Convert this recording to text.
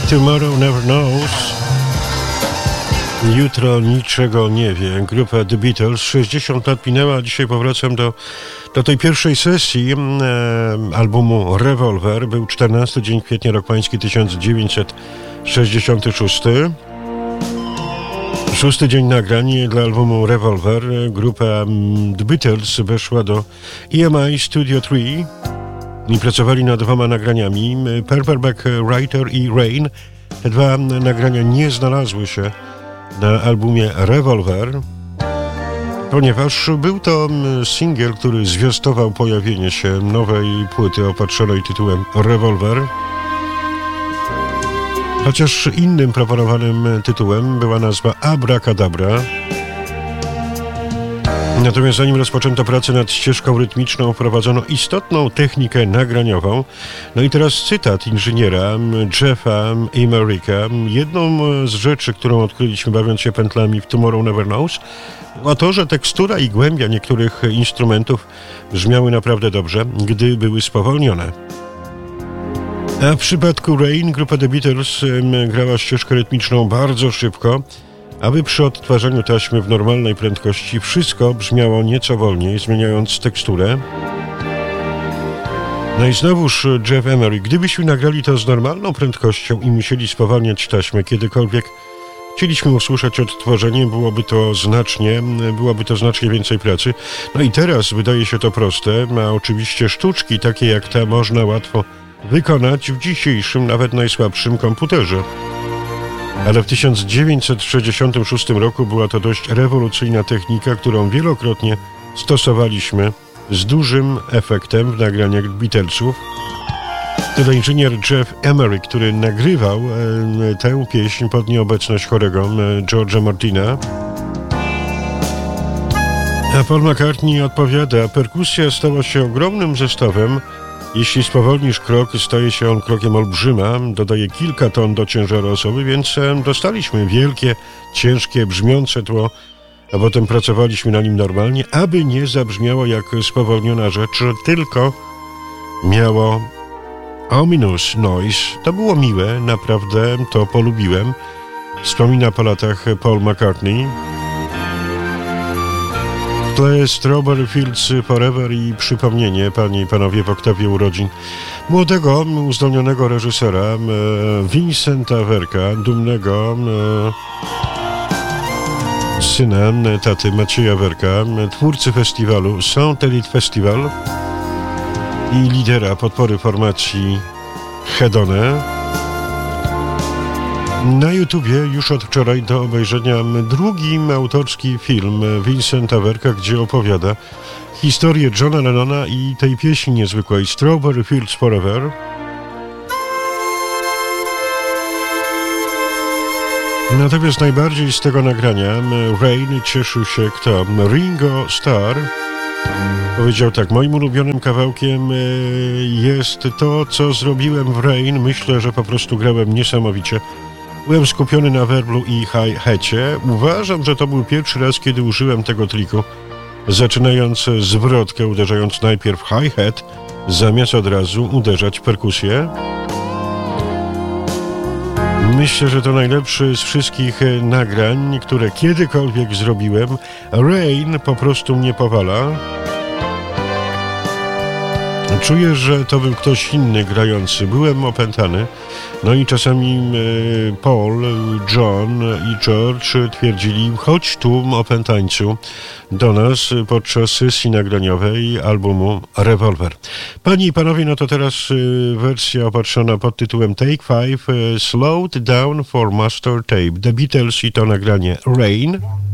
Tomorrow Never Knows. Jutro niczego nie wie. Grupa The Beatles. 60 lat minęła, a dzisiaj powracam do tej pierwszej sesji albumu Revolver. Był 14 dzień kwietnia, rok pański 1966. Szósty dzień nagrań dla albumu Revolver. Grupa The Beatles weszła do EMI Studio 3 i pracowali nad dwoma nagraniami. Paperback Writer i Rain. Te dwa nagrania nie znalazły się na albumie Revolver, ponieważ był to singiel, który zwiastował pojawienie się nowej płyty opatrzonej tytułem Revolver. Chociaż innym proponowanym tytułem była nazwa Abracadabra. Natomiast zanim rozpoczęto pracę nad ścieżką rytmiczną, wprowadzono istotną technikę nagraniową. No i teraz cytat inżyniera Jeffa Emeryka. Jedną z rzeczy, którą odkryliśmy bawiąc się pętlami w Tomorrow Never Knows, było to, że tekstura i głębia niektórych instrumentów brzmiały naprawdę dobrze, gdy były spowolnione. A w przypadku Rain grupa The Beatles grała ścieżkę rytmiczną bardzo szybko, aby przy odtwarzaniu taśmy w normalnej prędkości wszystko brzmiało nieco wolniej, zmieniając teksturę. No i znowuż Jeff Emery, gdybyśmy nagrali to z normalną prędkością i musieli spowalniać taśmę kiedykolwiek chcieliśmy usłyszeć odtworzenie, byłoby to znacznie więcej pracy. No i teraz wydaje się to proste, a oczywiście sztuczki takie jak ta można łatwo wykonać w dzisiejszym, nawet najsłabszym komputerze. Ale w 1966 roku była to dość rewolucyjna technika, którą wielokrotnie stosowaliśmy z dużym efektem w nagraniach Beatlesów. Tyle inżynier Jeff Emery, który nagrywał tę pieśń pod nieobecność chorego George'a Martina. A Paul McCartney odpowiada: perkusja stała się ogromnym zestawem. Jeśli spowolnisz krok, staje się on krokiem olbrzyma, dodaje kilka ton do ciężaru osoby, więc dostaliśmy wielkie, ciężkie, brzmiące tło, a potem pracowaliśmy na nim normalnie, aby nie zabrzmiało jak spowolniona rzecz, tylko miało ominous noise. To było miłe, naprawdę to polubiłem. Wspomina po latach Paul McCartney. W tle Strawberry Fields Forever i przypomnienie, panie i panowie, w oktawie urodzin młodego, uzdolnionego reżysera Vincenta Werka, dumnego syna taty Macieja Werka, twórcy festiwalu Saint-Elite Festival i lidera podpory formacji Hedone. Na YouTubie już od wczoraj do obejrzenia drugi autorski film Vincenta Werka, gdzie opowiada historię Johna Lennona i tej pieśni niezwykłej Strawberry Fields Forever. Natomiast najbardziej z tego nagrania Rain cieszył się kto? Ringo Starr. Powiedział tak: moim ulubionym kawałkiem jest to, co zrobiłem w Rain. Myślę, że po prostu grałem niesamowicie. Byłem skupiony na werblu i hi-hacie. Uważam, że to był pierwszy raz, kiedy użyłem tego triku, zaczynając zwrotkę, uderzając najpierw hi-hat, zamiast od razu uderzać perkusję. Myślę, że to najlepszy z wszystkich nagrań, które kiedykolwiek zrobiłem. Rain po prostu mnie powala. Czuję, że to był ktoś inny grający. Byłem opętany. No i czasami Paul, John i George twierdzili: chodź tu, opętańcu, do nas podczas sesji nagraniowej albumu Revolver. Panie i panowie, no to teraz wersja opatrzona pod tytułem Take 5, Slowed Down for Master Tape. The Beatles i to nagranie Rain.